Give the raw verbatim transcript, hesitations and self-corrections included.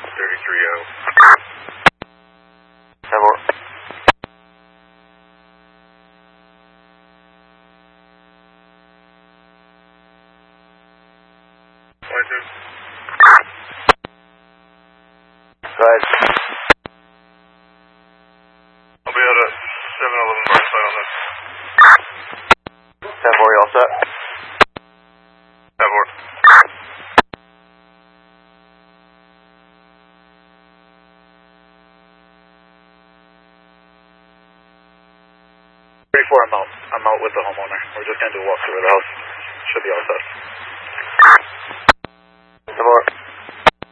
thirty-three oh. ten four. License. Go ahead. I'll be out at seven eleven Burnside on this. ten four, you all set? ten four. three four, I'm out. I'm out with the homeowner. We're just going to do a walk through the house. Should be all set.